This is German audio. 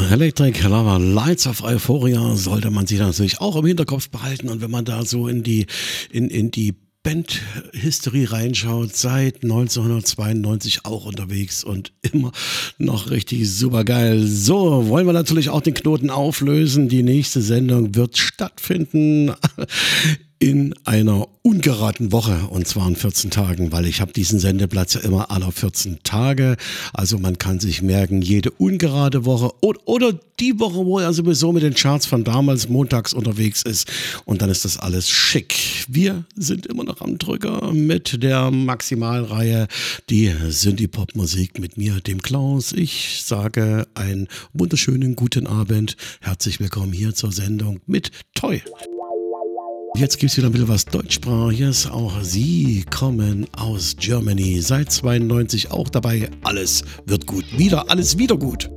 Electric Lava Lights of Euphoria sollte man sich natürlich auch im Hinterkopf behalten. Und wenn man da so in die Band-History reinschaut, seit 1992 auch unterwegs und immer noch richtig super geil. So, wollen wir natürlich auch den Knoten auflösen. Die nächste Sendung wird stattfinden in einer ungeraden Woche, und zwar in 14 Tagen, weil ich habe diesen Sendeplatz ja immer alle 14 Tage. Also man kann sich merken, jede ungerade Woche oder die Woche, wo er sowieso mit den Charts von damals montags unterwegs ist. Und dann ist das alles schick. Wir sind immer noch am Drücker mit der Maximalreihe, die Synthie-Pop-Musik mit mir, dem Klaus. Ich sage einen wunderschönen guten Abend. Herzlich willkommen hier zur Sendung mit Toy. Jetzt gibt es wieder ein bisschen was Deutschsprachiges. Auch sie kommen aus Germany. Seit 92 auch dabei. Alles wird gut. Alles wieder gut.